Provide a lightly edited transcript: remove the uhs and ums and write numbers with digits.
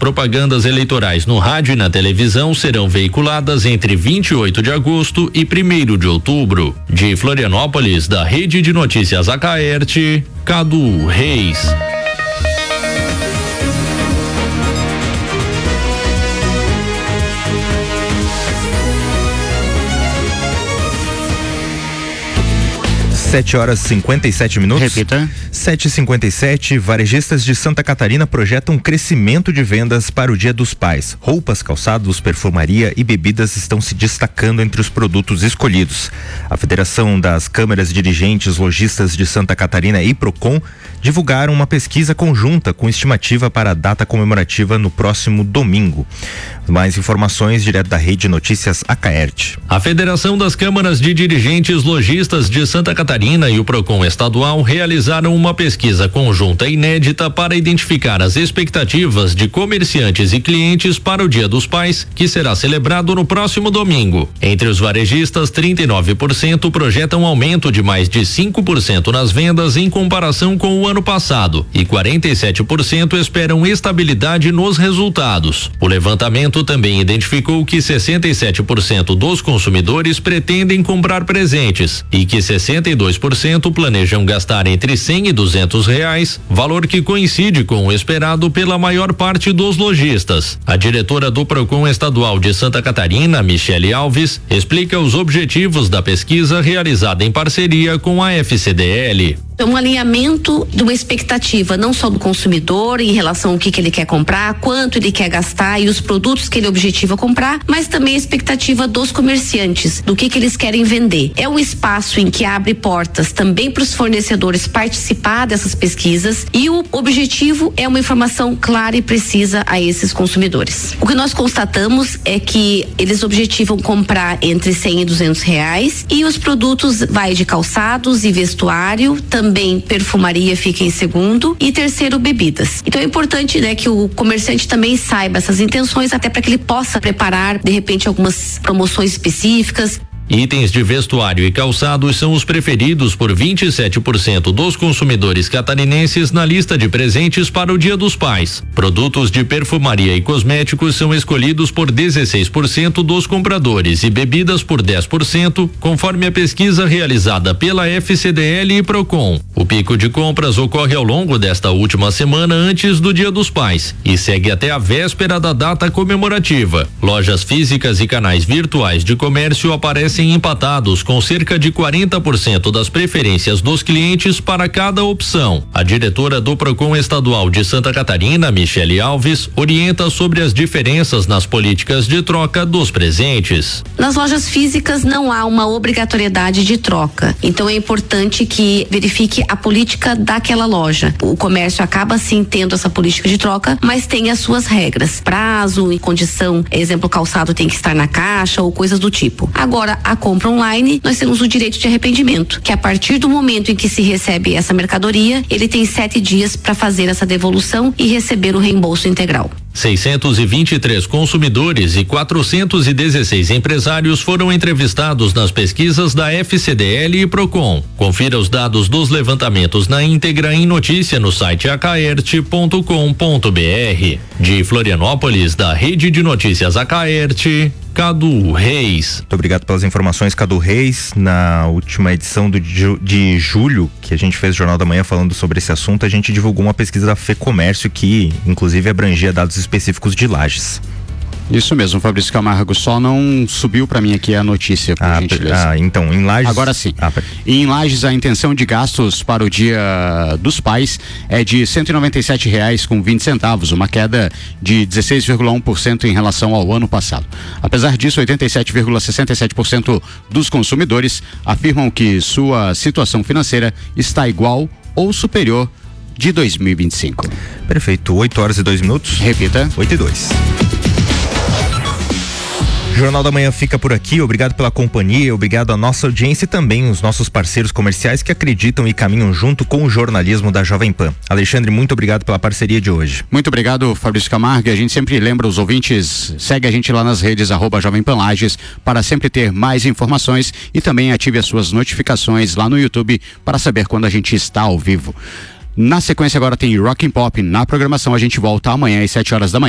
propagandas eleitorais no rádio e na televisão serão veiculadas entre 28 de agosto e 1º de outubro. De Florianópolis, da Rede de Notícias Acaerte, Cadu Reis. Sete horas 57 minutos. Repita. 7h57, varejistas de Santa Catarina projetam crescimento de vendas para o Dia dos Pais. Roupas, calçados, perfumaria e bebidas estão se destacando entre os produtos escolhidos. A Federação das Câmaras Dirigentes Lojistas de Santa Catarina e Procon divulgaram uma pesquisa conjunta com estimativa para a data comemorativa no próximo domingo. Mais informações direto da Rede Notícias Acaerte. A Federação das Câmaras de Dirigentes Lojistas de Santa Catarina e o Procon Estadual realizaram uma pesquisa conjunta inédita para identificar as expectativas de comerciantes e clientes para o Dia dos Pais, que será celebrado no próximo domingo. Entre os varejistas, 39% projetam aumento de mais de 5% nas vendas em comparação com o ano passado e 47% esperam estabilidade nos resultados. O levantamento também identificou que 67% dos consumidores pretendem comprar presentes e que 62% planejam gastar entre R$100 e R$200, valor que coincide com o esperado pela maior parte dos lojistas. A diretora do Procon Estadual de Santa Catarina, Michele Alves, explica os objetivos da pesquisa realizada em parceria com a FCDL. É um alinhamento de uma expectativa, não só do consumidor em relação ao que ele quer comprar, quanto ele quer gastar e os produtos que ele objetiva comprar, mas também a expectativa dos comerciantes, do que eles querem vender. É um espaço em que abre portas também para os fornecedores participar dessas pesquisas e o objetivo é uma informação clara e precisa a esses consumidores. O que nós constatamos é que eles objetivam comprar entre R$100 e R$200 e os produtos vai de calçados e vestuário, também perfumaria fica em segundo e terceiro bebidas. Então é importante, né, que o comerciante também saiba essas intenções até para que ele possa preparar de repente algumas promoções específicas. Itens de vestuário e calçados são os preferidos por 27% dos consumidores catarinenses na lista de presentes para o Dia dos Pais. Produtos de perfumaria e cosméticos são escolhidos por 16% dos compradores e bebidas por 10%, conforme a pesquisa realizada pela FCDL e Procon. O pico de compras ocorre ao longo desta última semana antes do Dia dos Pais e segue até a véspera da data comemorativa. Lojas físicas e canais virtuais de comércio aparecem empatados com cerca de 40% das preferências dos clientes para cada opção. A diretora do Procon Estadual de Santa Catarina, Michele Alves, orienta sobre as diferenças nas políticas de troca dos presentes. Nas lojas físicas não há uma obrigatoriedade de troca, então é importante que verifique a política daquela loja. O comércio acaba sim tendo essa política de troca, mas tem as suas regras, prazo e condição, exemplo, calçado tem que estar na caixa ou coisas do tipo. Agora, a compra online, nós temos o direito de arrependimento, que a partir do momento em que se recebe essa mercadoria, ele tem 7 dias para fazer essa devolução e receber o reembolso integral. 623 consumidores e 416 empresários foram entrevistados nas pesquisas da FCDL e Procon. Confira os dados dos levantamentos na íntegra em notícia no site acaerte.com.br. De Florianópolis, da Rede de Notícias Acaerte, Cadu Reis. Muito obrigado pelas informações, Cadu Reis. Na última edição de julho, que a gente fez o Jornal da Manhã falando sobre esse assunto, a gente divulgou uma pesquisa da FEComércio que, inclusive, abrangia dados específicos de Lages. Isso mesmo, Fabrício Camargo, só não subiu para mim aqui a notícia, por gentileza. Então, em Lages... Agora sim. Em Lages, a intenção de gastos para o Dia dos Pais é de R$197,20, uma queda de 16,1% em relação ao ano passado. Apesar disso, 87,67% dos consumidores afirmam que sua situação financeira está igual ou superior de 2025. Perfeito, 8h02. Repita. 8h02. Jornal da Manhã fica por aqui, obrigado pela companhia, obrigado à nossa audiência e também os nossos parceiros comerciais que acreditam e caminham junto com o jornalismo da Jovem Pan. Alexandre, muito obrigado pela parceria de hoje. Muito obrigado, Fabrício Camargo, a gente sempre lembra os ouvintes, segue a gente lá nas redes @Jovem Pan Lages para sempre ter mais informações e também ative as suas notificações lá no YouTube para saber quando a gente está ao vivo. Na sequência agora tem Rock and Pop na programação, a gente volta amanhã às 7h da manhã.